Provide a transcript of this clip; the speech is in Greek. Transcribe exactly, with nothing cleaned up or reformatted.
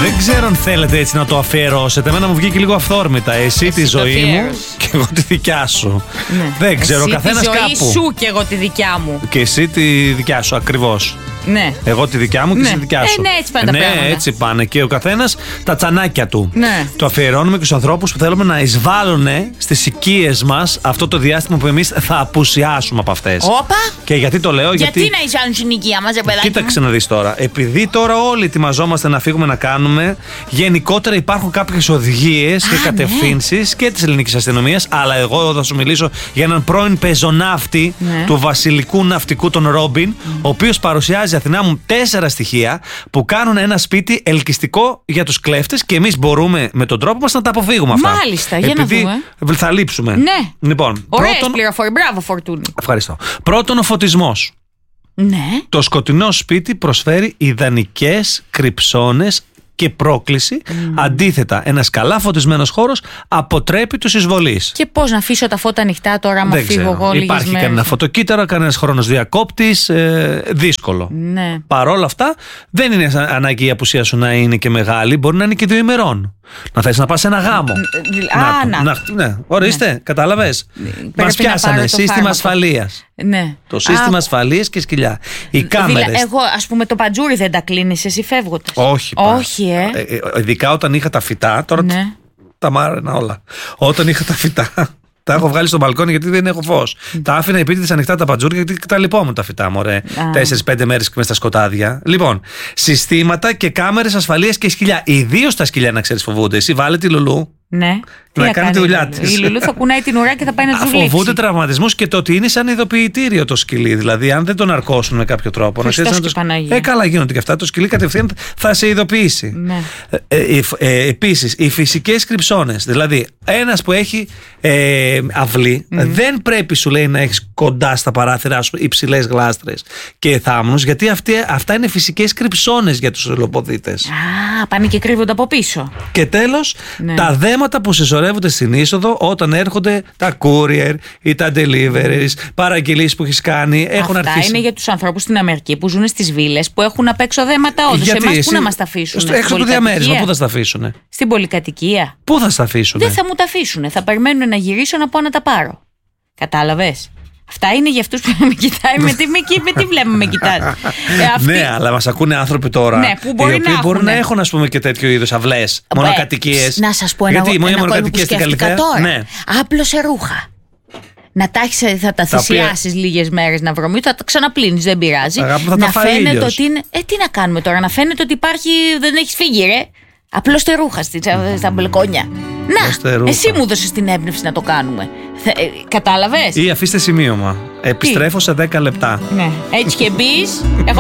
Δεν ξέρω αν θέλετε έτσι να το αφιερώσετε. Εμένα μου βγήκε λίγο αυθόρμητα. Εσύ, Εσύ τη ζωή μου και εγώ τη δικιά σου. Ναι. Δεν ξέρω, ο καθένας κάπου. Τη ζωή σου και εγώ τη δικιά μου. Και εσύ τη δικιά σου, ακριβώς. Ναι. Εγώ τη δικιά μου και ναι. εσύ τη δικιά σου. Ε, ναι, έτσι πάνε ναι, τα πράγματα. έτσι πάνε. Και ο καθένας τα τσανάκια του. Ναι. Το αφιερώνουμε και στους ανθρώπους που θέλουμε να εισβάλλουν στις οικίες μας αυτό το διάστημα που εμείς θα απουσιάσουμε από αυτές. Όπα! Και γιατί το λέω, γιατί. Γιατί να εισβάλλουν στην οικία μας, ρε παιδάκι. Κοίταξε να δεις τώρα. Επειδή τώρα όλοι ετοιμαζόμαστε να φύγουμε να κάνουμε, γενικότερα υπάρχουν κάποιες οδηγίες και κατευθύνσεις ναι. και της ελληνικής αστυνομίας. Αλλά εγώ θα σου μιλήσω για έναν πρώην πεζοναύτη ναι. του βασιλικού ναυτικού, τον Ρόμπιν, mm. ο οποίος παρουσιάζει, Αθηνά μου, τέσσερα στοιχεία που κάνουν ένα σπίτι ελκυστικό για τους κλέφτες και εμείς μπορούμε με τον τρόπο μας να τα αποφύγουμε αυτά. Μάλιστα, για επειδή να δούμε. Θα λείψουμε. Ναι. Λοιπόν, ωραίες πρώτον... πληροφορίες. Μπράβο, Φορτούνη. Ευχαριστώ. Πρώτον, ο φωτισμός. Ναι. Το σκοτεινό σπίτι προσφέρει ιδανικές κρυψώνες και πρόκληση. Mm. Αντίθετα, ένας καλά φωτισμένος χώρος αποτρέπει τους εισβολείς. Και πώς να αφήσω τα φώτα ανοιχτά τώρα, άμα φύγω εγώ λίγες Υπάρχει μέρες. κανένα φωτοκύτταρο, κανένας χρόνος διακόπτης. Ε, δύσκολο. Ναι. Παρ' όλα αυτά, δεν είναι ανάγκη η απουσία σου να είναι και μεγάλη, μπορεί να είναι και δύο ημερών. Να θες να πας σε ένα γάμο. Α, να. να, να ναι, ορίστε, ναι. Κατάλαβες. Μας πιάσανε σύστημα ασφαλείας. Ναι. Το σύστημα Α, ασφαλείας και σκυλιά. Οι κάμερες. Δηλα, εγώ, ας πούμε, το παντζούρι δεν τα κλείνεις εσύ φεύγοντας. Όχι. Όχι, ε. ε, ε. Ειδικά όταν είχα τα φυτά, τώρα ναι. τα μάρανα όλα. Όταν είχα τα φυτά, τα έχω βγάλει στο μπαλκόνι γιατί δεν έχω φως. Mm. Τα άφηνα επίτηδες ανοιχτά τα παντζούρια γιατί τα λυπόμουν τα φυτά, μωρέ. Τέσσερις πέντε μέρες μες στα σκοτάδια. Λοιπόν, συστήματα και κάμερες ασφαλείας και σκυλιά. Ιδίως τα σκυλιά, να ξέρεις, φοβούνται. Εσύ βάλε τη Λουλού. Ναι. Να κάνει τη δουλειά της. Η Λουλού θα κουνάει την ουρά και θα πάει να τους λείψει. Φοβούνται τραυματισμούς και το ότι είναι σαν ειδοποιητήριο το σκυλί. Δηλαδή, αν δεν τον αρκώσουν με κάποιο τρόπο. Να να το... Ε, καλά γίνονται και αυτά. Το σκυλί κατευθείαν θα σε ειδοποιήσει. Ναι. Ε, ε, ε, επίσης, οι φυσικές κρυψώνες. Δηλαδή, ένας που έχει ε, αυλή, mm. δεν πρέπει, σου λέει, να έχεις κοντά στα παράθυρα σου υψηλές γλάστρες και θάμνους, γιατί αυτοί, αυτά είναι φυσικές κρυψώνες για τους ελοποδίτες. Α, πάνε και κρύβονται από πίσω. Και τέλος, ναι. τα δέματα που συσσωρεύονται στην είσοδο όταν έρχονται τα courier ή τα deliveries, παραγγελίες που έχεις κάνει. Έχουν Αυτά αρχίσει. είναι για τους ανθρώπους στην Αμερική που ζουν στις βίλες, που έχουν απ' έξω δέματα όντως. Εμάς εσύ... πού να μας τα αφήσουν? Στο έξω από το διαμέρισμα, πού θα στα αφήσουν? Στην πολυκατοικία. Πού θα στα αφήσουν? Δεν θα μου τα αφήσουν. Θα περιμένουν να γυρίσω να πάω να τα πάρω. Κατάλαβες? Αυτά είναι για αυτούς που με κοιτάει. Με τι, με, με τι βλέπουμε, με κοιτάς. ε, αυτή... Ναι, αλλά μας ακούνε άνθρωποι τώρα. Ναι, που μπορεί οι οποίοι να μπορούν έχουν. να έχουν, ας πούμε, και τέτοιο είδους αυλές. Μονοκατοικίες. Να σας πω ένα, Γιατί, ένα, ένα μονοκατοικίες που σκέφτηκα τώρα. Ναι. Άπλωσε ρούχα. Να τα έχεις, θα τα θυσιάσεις οποία... λίγες μέρες να βρωμεί, θα τα ξαναπλύνεις, δεν πειράζει. Αγάπη, θα να τα φαίνεται ότι είναι. Ε, τι να κάνουμε τώρα, να φαίνεται ότι υπάρχει. Δεν έχεις φύγει, ρε. Απλώς τε ρούχα στα μπαλκόνια. Να, εσύ μου δώσεις την έμπνευση να το κάνουμε. Θε, ε, κατάλαβες? Ή αφήστε σημείωμα. Επιστρέφω τι? σε δέκα λεπτά. Ναι. Έτσι και μπεις.